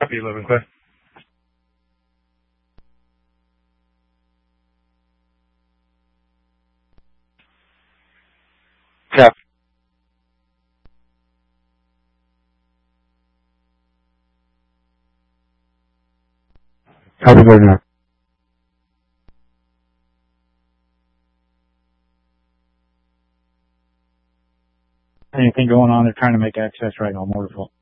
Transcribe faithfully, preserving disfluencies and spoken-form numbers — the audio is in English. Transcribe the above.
Copy, eleven clear. Copy. Copy, Gardner. Anything going on? They're trying to make access right now, Mortarful.